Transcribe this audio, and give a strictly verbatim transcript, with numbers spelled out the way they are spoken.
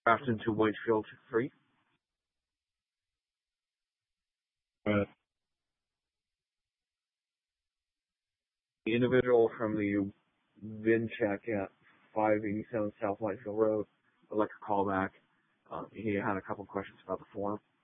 Afton to Whitefield three. But The individual from the VIN check at five eighty-seven South Whitefield Road would like a call back. Uh, he had a couple questions about the form.